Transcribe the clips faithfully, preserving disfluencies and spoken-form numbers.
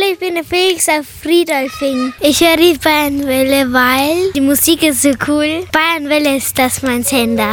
ich bin der Felix aus Friedolfing. Ich höre die Bayernwelle, weil die Musik ist so cool. Bayernwelle ist das mein Sender.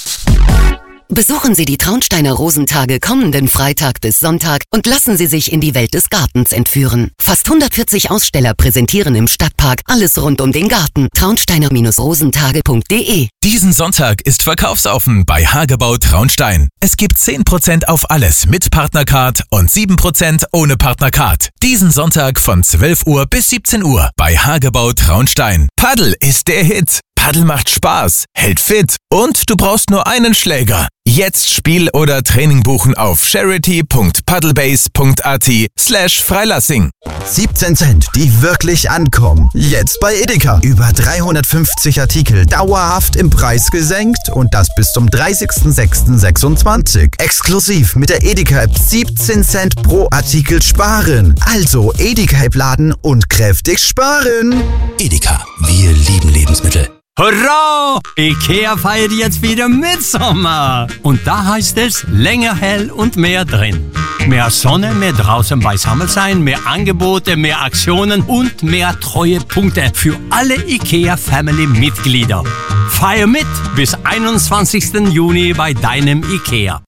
Besuchen Sie die Traunsteiner Rosentage kommenden Freitag bis Sonntag und lassen Sie sich in die Welt des Gartens entführen. Fast hundertvierzig Aussteller präsentieren im Stadtpark alles rund um den Garten. traunsteiner rosentage punkt de. Diesen Sonntag ist verkaufsoffen bei Hagebau Traunstein. Es gibt zehn Prozent auf alles mit Partnercard und sieben Prozent ohne Partnercard. Diesen Sonntag von zwölf Uhr bis siebzehn Uhr bei Hagebau Traunstein. Paddel ist der Hit. Paddel macht Spaß, hält fit und du brauchst nur einen Schläger. Jetzt Spiel oder Training buchen auf charity punkt paddlebase punkt at slash Freilassing. siebzehn Cent, die wirklich ankommen. Jetzt bei Edeka. Über dreihundertfünfzig Artikel dauerhaft im Preis gesenkt und das bis zum dreißigsten sechsten sechsundzwanzig. Exklusiv mit der Edeka-App siebzehn Cent pro Artikel sparen. Also Edeka-App laden und kräftig sparen. Edeka, wir lieben Lebensmittel. Hurra! Ikea feiert jetzt wieder Mitsommer. Und da heißt es länger hell und mehr drin. Mehr Sonne, mehr draußen beisammen sein, mehr Angebote, mehr Aktionen und mehr Treuepunkte für alle Ikea-Family-Mitglieder. Feier mit bis einundzwanzigsten Juni bei deinem Ikea.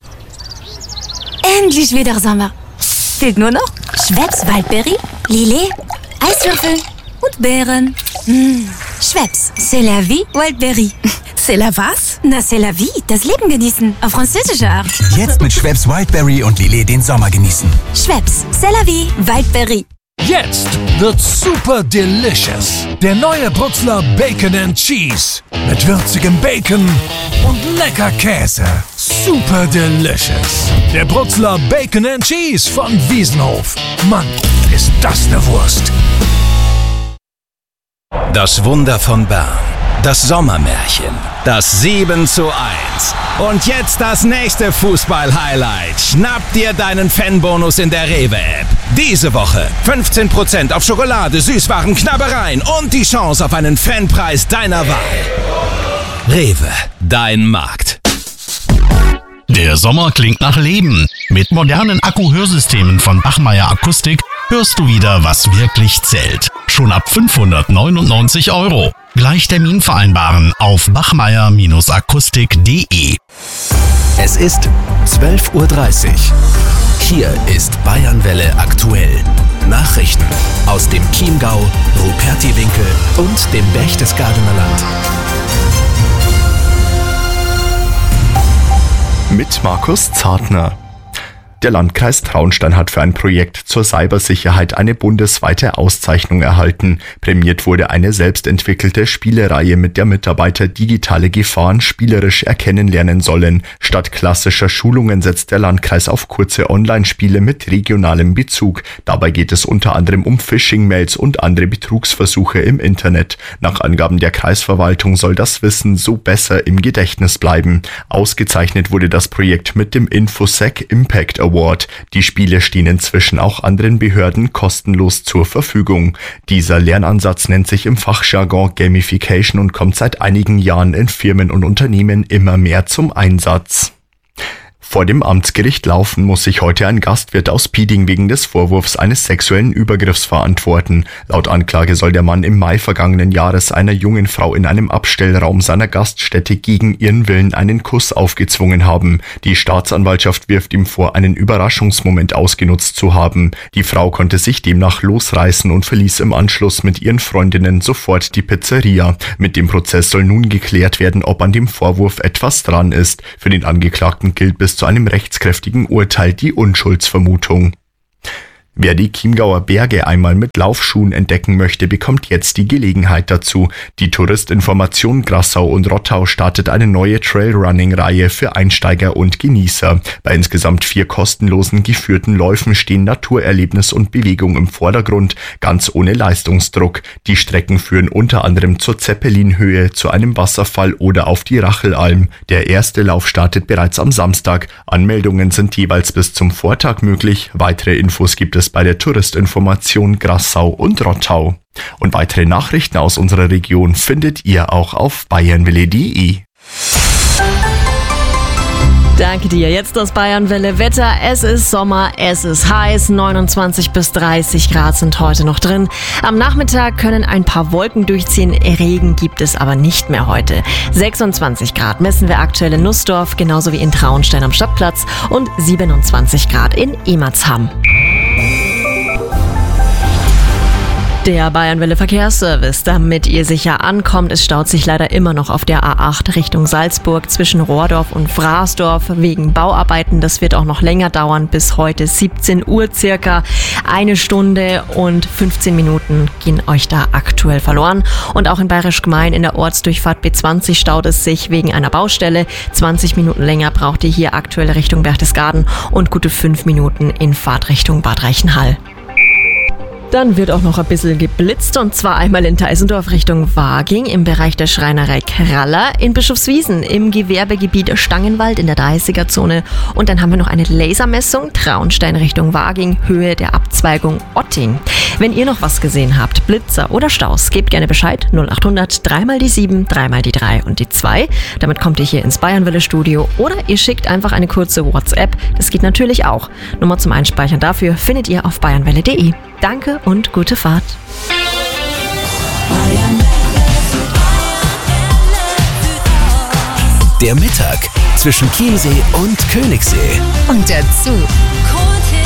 Endlich wieder Sommer. Fehlt nur noch Schweppes Waldbeere, Lillet, Eiswürfel und Beeren. Mmh. Schweppes, c'est la vie, Wildberry. C'est la was? Na, c'est la vie, das Leben genießen, auf französische Art. Jetzt mit Schweppes Wildberry und Lillet den Sommer genießen. Schweppes, c'est la vie, Wildberry. Jetzt wird super delicious. Der neue Brutzler Bacon and Cheese. Mit würzigem Bacon und lecker Käse. Super delicious. Der Brutzler Bacon and Cheese von Wiesenhof. Mann, ist das eine Wurst. Das Wunder von Bern. Das Sommermärchen. Das sieben zu eins. Und jetzt das nächste Fußball-Highlight. Schnapp dir deinen Fanbonus in der Rewe-App. Diese Woche fünfzehn Prozent auf Schokolade, Süßwaren, Knabbereien und die Chance auf einen Fanpreis deiner Wahl. Rewe, dein Markt. Der Sommer klingt nach Leben. Mit modernen Akku-Hörsystemen von Bachmeier Akustik hörst du wieder, was wirklich zählt. Schon ab fünfhundertneunundneunzig Euro. Gleich Termin vereinbaren auf bachmeier akustik punkt de. Es ist zwölf Uhr dreißig. Hier ist Bayernwelle aktuell. Nachrichten aus dem Chiemgau, Rupertiwinkel und dem Berchtesgadener Land. Mit Markus Zartner. Der Landkreis Traunstein hat für ein Projekt zur Cybersicherheit eine bundesweite Auszeichnung erhalten. Prämiert wurde eine selbstentwickelte Spielereihe, mit der Mitarbeiter digitale Gefahren spielerisch erkennen lernen sollen. Statt klassischer Schulungen setzt der Landkreis auf kurze Online-Spiele mit regionalem Bezug. Dabei geht es unter anderem um Phishing-Mails und andere Betrugsversuche im Internet. Nach Angaben der Kreisverwaltung soll das Wissen so besser im Gedächtnis bleiben. Ausgezeichnet wurde das Projekt mit dem InfoSec Impact Award. Die Spiele stehen inzwischen auch anderen Behörden kostenlos zur Verfügung. Dieser Lernansatz nennt sich im Fachjargon Gamification und kommt seit einigen Jahren in Firmen und Unternehmen immer mehr zum Einsatz. Vor dem Amtsgericht Laufen muss sich heute ein Gastwirt aus Pieding wegen des Vorwurfs eines sexuellen Übergriffs verantworten. Laut Anklage soll der Mann im Mai vergangenen Jahres einer jungen Frau in einem Abstellraum seiner Gaststätte gegen ihren Willen einen Kuss aufgezwungen haben. Die Staatsanwaltschaft wirft ihm vor, einen Überraschungsmoment ausgenutzt zu haben. Die Frau konnte sich demnach losreißen und verließ im Anschluss mit ihren Freundinnen sofort die Pizzeria. Mit dem Prozess soll nun geklärt werden, ob an dem Vorwurf etwas dran ist. Für den Angeklagten gilt bis zu einem rechtskräftigen Urteil die Unschuldsvermutung. Wer die Chiemgauer Berge einmal mit Laufschuhen entdecken möchte, bekommt jetzt die Gelegenheit dazu. Die Touristinformation Grassau und Rottau startet eine neue Trailrunning-Reihe für Einsteiger und Genießer. Bei insgesamt vier kostenlosen geführten Läufen stehen Naturerlebnis und Bewegung im Vordergrund, ganz ohne Leistungsdruck. Die Strecken führen unter anderem zur Zeppelinhöhe, zu einem Wasserfall oder auf die Rachelalm. Der erste Lauf startet bereits am Samstag. Anmeldungen sind jeweils bis zum Vortag möglich. Weitere Infos gibt es bei der Touristinformation Grassau und Rottau. Und weitere Nachrichten aus unserer Region findet ihr auch auf bayernwelle punkt de. Danke dir. Jetzt das Bayernwelle Wetter. Es ist Sommer, es ist heiß. neunundzwanzig bis dreißig Grad sind heute noch drin. Am Nachmittag können ein paar Wolken durchziehen. Regen gibt es aber nicht mehr heute. sechsundzwanzig Grad messen wir aktuell in Nussdorf, genauso wie in Traunstein am Stadtplatz und siebenundzwanzig Grad in Emertsham. Der Bayernwelle Verkehrsservice, damit ihr sicher ankommt. Es staut sich leider immer noch auf der A acht Richtung Salzburg zwischen Rohrdorf und Fraßdorf wegen Bauarbeiten. Das wird auch noch länger dauern, bis heute siebzehn Uhr circa. Eine Stunde und fünfzehn Minuten gehen euch da aktuell verloren. Und auch in Bayerisch Gmein in der Ortsdurchfahrt B zwanzig staut es sich wegen einer Baustelle. zwanzig Minuten länger braucht ihr hier aktuell Richtung Berchtesgaden und gute fünf Minuten in Fahrtrichtung Bad Reichenhall. Dann wird auch noch ein bisschen geblitzt, und zwar einmal in Teisendorf Richtung Waging im Bereich der Schreinerei Kraller, in Bischofswiesen im Gewerbegebiet Stangenwald in der dreißiger Zone, und dann haben wir noch eine Lasermessung Traunstein Richtung Waging, Höhe der Abzweigung Otting. Wenn ihr noch was gesehen habt, Blitzer oder Staus, gebt gerne Bescheid. null acht hundert drei mal die sieben, drei mal die drei und die zwei. Damit kommt ihr hier ins Bayernwelle Studio, oder ihr schickt einfach eine kurze WhatsApp. Das geht natürlich auch. Nummer zum Einspeichern dafür findet ihr auf bayernwelle punkt de. Danke und gute Fahrt. Der Mittag zwischen Chiemsee und Königssee. Und dazu